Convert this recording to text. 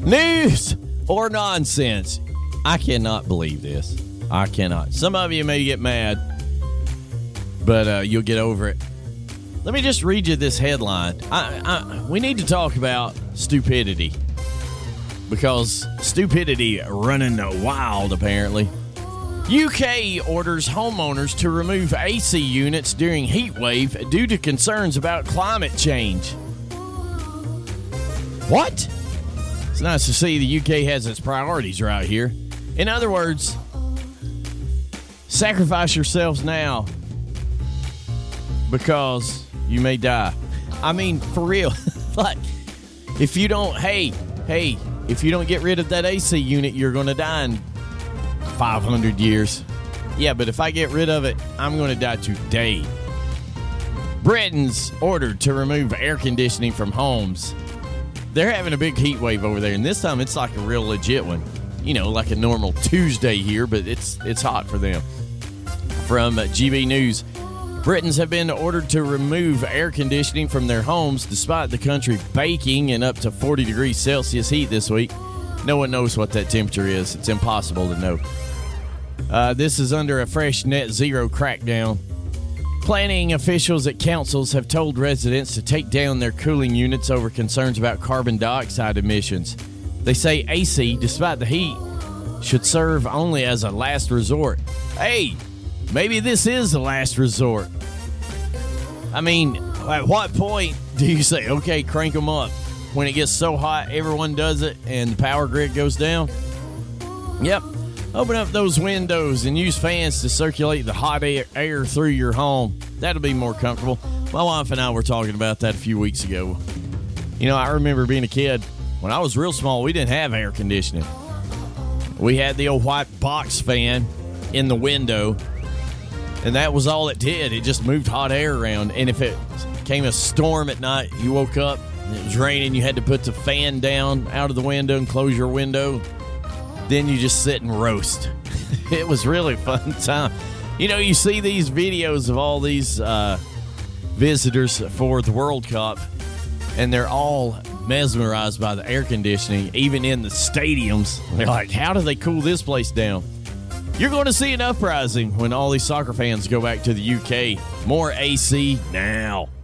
News or nonsense? I cannot believe this. I cannot. Some of you may get mad, but you'll get over it. Let me just read you this headline. We need to talk about stupidity, because stupidity running wild, apparently. UK orders homeowners to remove AC units during heat wave due to concerns about climate change. What? It's nice to see the UK has its priorities right here. In other words, sacrifice yourselves now because you may die. I mean, for real. Like, if you don't, if you don't get rid of that AC unit, you're going to die in 500 years. Yeah, but if I get rid of it, I'm going to die today. Britain's ordered to remove air conditioning from homes. They're having a big heat wave over there, and this time it's like a real legit one. You know, like a normal Tuesday here, but it's hot for them. From GB News, Britons have been ordered to remove air conditioning from their homes despite the country baking in up to 40 degrees Celsius heat this week. No one knows what that temperature is. It's impossible to know. This is under a fresh net zero crackdown. Planning officials at councils have told residents to take down their cooling units over concerns about carbon dioxide emissions. They say AC, despite the heat, should serve only as a last resort. Hey, maybe this is the last resort. I mean, at what point do you say, okay, crank them up? When it gets so hot, everyone does it, and the power grid goes down? Yep. Open up those windows and use fans to circulate the hot air through your home. That'll be more comfortable. My wife and I were talking about that a few weeks ago. You know, I remember being a kid. When I was real small, we didn't have air conditioning. We had the old white box fan in the window, and that was all it did. It just moved hot air around. And if it came a storm at night, you woke up, and it was raining, you had to put the fan down out of the window and close your window. Then you just sit and roast. It was really a fun time. You know, you see these videos of all these visitors for the World Cup, and they're all mesmerized by the air conditioning, even in the stadiums. They're like, how do they cool this place down? You're going to see an uprising when all these soccer fans go back to the UK. More AC now.